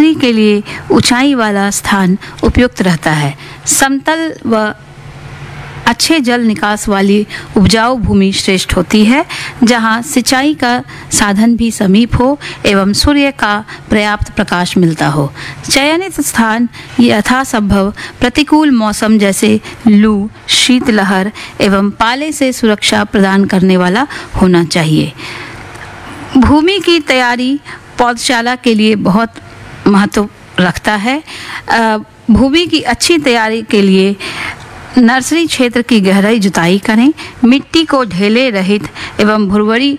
Nursery के लिए ऊंचाई वाला स्थान उपयुक्त रहता है। समतल व अच्छे जल निकास वाली उपजाऊ भूमि श्रेष्ठ होती है, जहां सिंचाई का साधन भी समीप हो एवं सूर्य का पर्याप्त प्रकाश मिलता हो। चयनित स्थान यथासंभव प्रतिकूल मौसम जैसे लू, शीतलहर एवं पाले से सुरक्षा प्रदान करने वाला होना चाहिए। भूमि की तैयारी पौधशाला के लिए बहुत महत्व रखता है। भूमि की अच्छी तैयारी के लिए नर्सरी क्षेत्र की गहराई जुताई करें, मिट्टी को ढेले रहित एवं भुरभुरी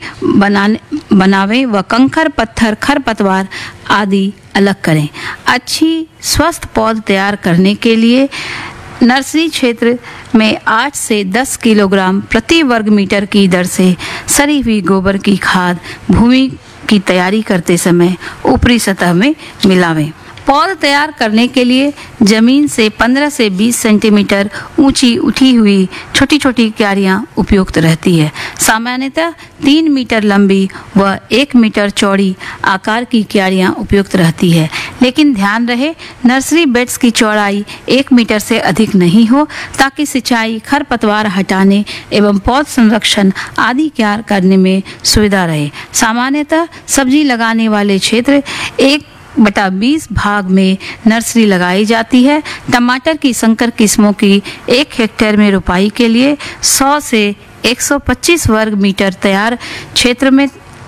बनावें व कंकड़, पत्थर, खरपतवार आदि अलग करें। अच्छी स्वस्थ पौध तैयार करने के लिए नर्सरी क्षेत्र में 8 से 10 किलोग्राम प्रति वर्ग मीटर की दर से सड़ी हुई गोबर की खाद भूमि की तैयारी करते समय ऊपरी सतह में मिलावें। पौध तैयार करने के लिए जमीन से 15 से 20 सेंटीमीटर ऊंची उठी हुई छोटी छोटी क्यारियां उपयुक्त रहती है। सामान्यतः 3 मीटर लंबी व 1 मीटर चौड़ी आकार की क्यारियां उपयुक्त रहती है, लेकिन ध्यान रहे नर्सरी बेड्स की चौड़ाई 1 मीटर से अधिक नहीं हो, ताकि सिंचाई, खरपतवार हटाने एवं पौध संरक्षण आदि कार्य करने में सुविधा रहे। सामान्यतः सब्जी लगाने वाले क्षेत्र 1/20 भाग में नर्सरी लगाई जाती है। टमाटर की संकर किस्मों की 1 हेक्टेयर में रोपाई के लिए 100 से 125 वर्ग मीटर तैयार क्षेत्र में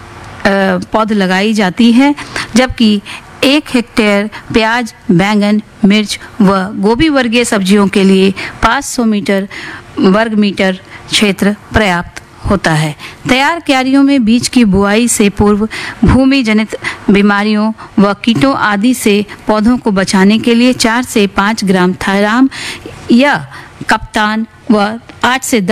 पौध लगाई जाती है, जबकि 1 हेक्टेयर प्याज, बैंगन, मिर्च व गोभी वर्गीय सब्जियों के लिए 500 वर्ग मीटर क्षेत्र पर्याप्त होता है। तैयार क्यारियों में बीज की बुआई से पूर्व भूमि जनित बीमारियों व कीटों आदि से पौधों को बचाने के लिए 4 से 5 ग्राम थायराम या कप्तान व 8 से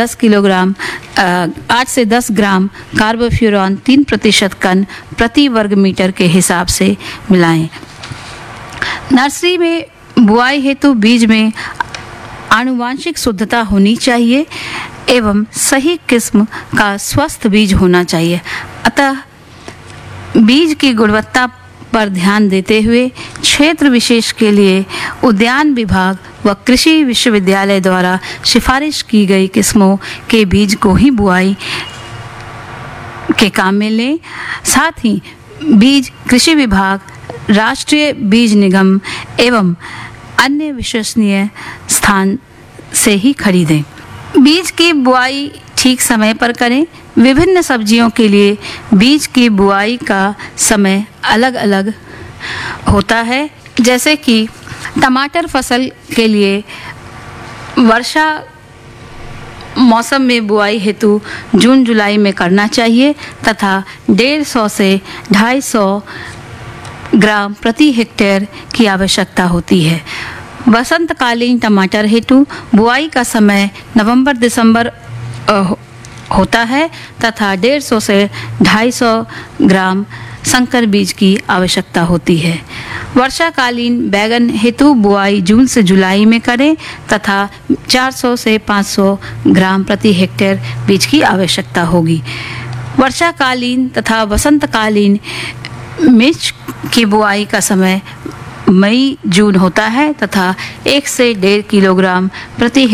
10 ग्राम कार्बोफ्यूरॉन 3% कण प्रति वर्ग मीटर के हिसाब से मिलाएं। नर्सरी में बुआई हेतु बीज में आनुवांशिक शुद्धता होनी चाहिए एवं सही किस्म का स्वस्थ बीज होना चाहिए। अतः बीज की गुणवत्ता पर ध्यान देते हुए क्षेत्र विशेष के लिए उद्यान विभाग व कृषि विश्वविद्यालय द्वारा सिफारिश की गई किस्मों के बीज को ही बुआई के काम में लें। साथ ही बीज कृषि विभाग, राष्ट्रीय बीज निगम एवं अन्य विश्वसनीय स्थान से ही खरीदें। बीज की बुआई ठीक समय पर करें। विभिन्न सब्जियों के लिए बीज की बुआई का समय अलग अलग होता है, जैसे कि टमाटर फसल के लिए वर्षा मौसम में बुआई हेतु जून जुलाई में करना चाहिए तथा 150 से 250 ग्राम प्रति हेक्टेयर की आवश्यकता होती है। वसंतकालीन टमाटर हेतु बुआई का समय नवंबर-दिसंबर होता है तथा 150 से 250 ग्राम संकर बीज की आवश्यकता होती है। वर्षाकालीन बैगन हेतु बुआई जून से जुलाई में करें तथा 400 से 500 ग्राम प्रति हेक्टेयर बीज की आवश्यकता होगी। वर्षाकालीन तथा वसंतकालीन मिर्च की बुआई का समय मई जून होता है तथा 1 से 1.5 किलोग्राम प्रति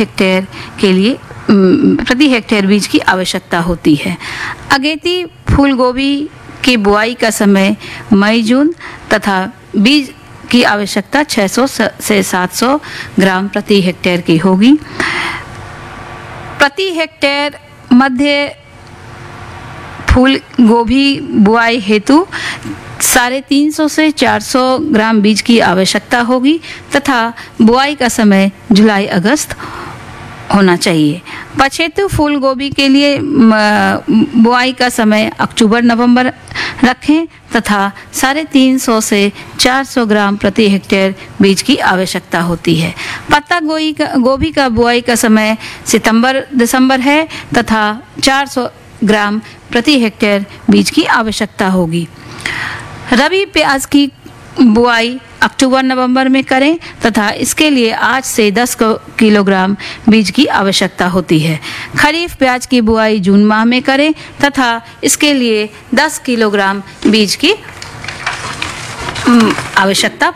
हेक्टेयर बीज की आवश्यकता होती है। अगेती फूल गोभी की बुआई का समय मई जून तथा बीज की आवश्यकता 600 से 700 ग्राम प्रति हेक्टेयर की होगी। प्रति हेक्टेयर मध्य फूल गोभी बुआई हेतु 350 से 400 ग्राम बीज की आवश्यकता होगी तथा बुआई का समय जुलाई अगस्त होना चाहिए। पछेतु फूल गोभी के लिए बुआई का समय अक्टूबर नवंबर रखें तथा 350 से 400 ग्राम प्रति हेक्टेयर बीज की आवश्यकता होती है। पत्ता गोभी का बुआई का समय सितंबर दिसंबर है तथा 400 ग्राम प्रति हेक्टेयर बीज की आवश्यकता होगी। रबी प्याज की बुआई अक्टूबर नवंबर में करें तथा इसके लिए 8 से 10 किलोग्राम बीज की आवश्यकता होती है। खरीफ प्याज की बुआई जून माह में करें तथा इसके लिए 10 किलोग्राम बीज की आवश्यकता